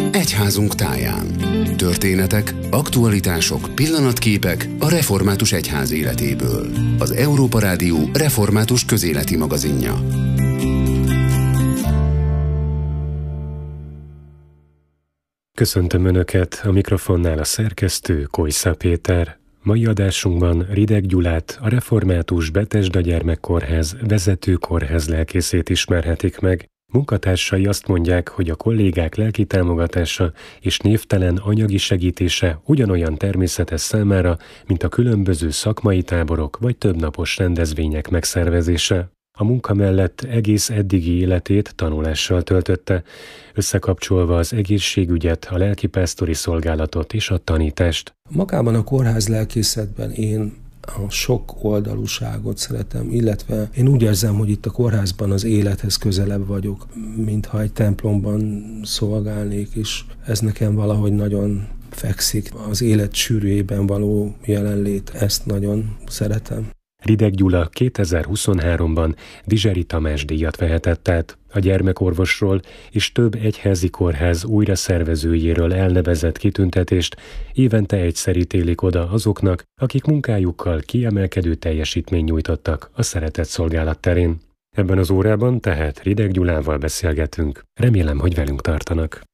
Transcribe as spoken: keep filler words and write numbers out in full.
Egyházunk táján. Történetek, aktualitások, pillanatképek a református egyház életéből. Az Európa Rádió református közéleti magazinja. Köszöntöm Önöket, a mikrofonnál a szerkesztő, Kojsza Péter. Mai adásunkban Rideg Gyulát, a Református Betesda Gyermekkórház vezető kórház lelkészét ismerhetik meg. Munkatársai azt mondják, hogy a kollégák lelki támogatása és névtelen anyagi segítése ugyanolyan természetes számára, mint a különböző szakmai táborok vagy többnapos rendezvények megszervezése. A munka mellett egész eddigi életét tanulással töltötte, összekapcsolva az egészségügyet, a lelkipásztori szolgálatot és a tanítást. Magában a kórház lelkészetben én a sok oldalúságot szeretem, illetve én úgy érzem, hogy itt a kórházban az élethez közelebb vagyok, mintha egy templomban szolgálnék, és ez nekem valahogy nagyon fekszik. Az élet sűrűjében való jelenlét, ezt nagyon szeretem. Rideg Gyula kétezer-huszonháromban Vizseri Tamás díjat vehetett át. A gyermekorvosról és több egyházi kórház újra szervezőjéről elnevezett kitüntetést évente egyszer ítélik oda azoknak, akik munkájukkal kiemelkedő teljesítményt nyújtottak a szeretett szolgálat terén. Ebben az órában tehát Rideg Gyulával beszélgetünk. Remélem, hogy velünk tartanak.